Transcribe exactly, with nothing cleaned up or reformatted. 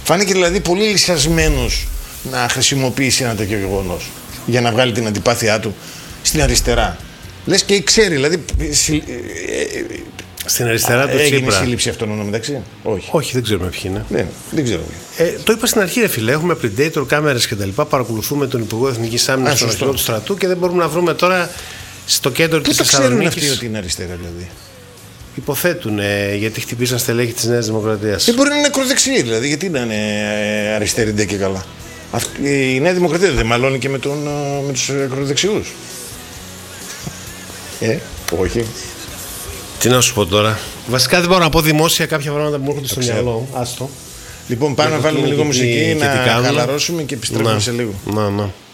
Φάνηκε δηλαδή πολύ λυσασμένος να χρησιμοποιήσει ένα τέτοιο γεγονός για να βγάλει την αντιπάθειά του στην αριστερά. Λες και ξέρει, δηλαδή. Στην αριστερά του Τσίπρα. Έγινε σύλληψη αυτών μεταξύ. Όχι. Όχι, δεν ξέρουμε ποιοι είναι. Δεν, δεν ξέρω. Ε, το είπα στην αρχή, ρε φίλε. Έχουμε predator, κάμερες κτλ. Παρακολουθούμε τον Υπουργό Εθνικής Άμυνας, τον αρχηγό του στρατού και δεν μπορούμε να βρούμε τώρα στο κέντρο της Θεσσαλονίκης. Πού το ξέρουν αυτοί ότι είναι αριστερά, δηλαδή. Υποθέτουν ε, γιατί χτυπήσαν στελέχη της Νέας Δημοκρατίας. Δεν μπορεί να είναι ακροδεξιοί, δηλαδή. Γιατί να είναι αριστεροί ντε και καλά. Αυτή, η Νέα Δημοκρατία δεν μαλώνει και με, τον, με τους ακροδεξιούς. Ε, όχι. Τι να σου πω τώρα. Βασικά δεν μπορώ να πω δημόσια κάποια πράγματα που μου έρχονται στο μυαλό. Άστο. Λοιπόν, πάμε να βάλουμε λίγο μουσική, να χαλαρώσουμε και επιστρέφουμε να. σε λίγο. Να, να.